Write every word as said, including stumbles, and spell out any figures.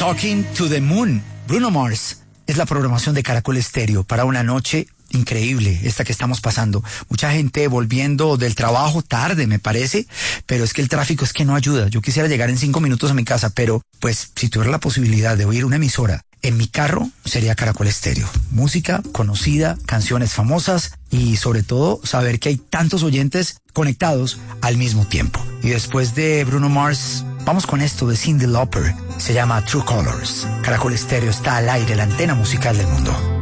Talking to the Moon, Bruno Mars. Es la programación de Caracol Estéreo para una noche increíble, esta que estamos pasando. Mucha gente volviendo del trabajo tarde, me parece, pero es que el tráfico es que no ayuda. Yo quisiera llegar en cinco minutos a mi casa, pero pues si tuviera la posibilidad de oír una emisora en mi carro, sería Caracol Estéreo. Música conocida, canciones famosas y sobre todo saber que hay tantos oyentes conectados al mismo tiempo. Y después de Bruno Mars, vamos con esto de Cyndi Lauper. Se llama True Colors. Caracol Estéreo está al aire, la antena musical del mundo.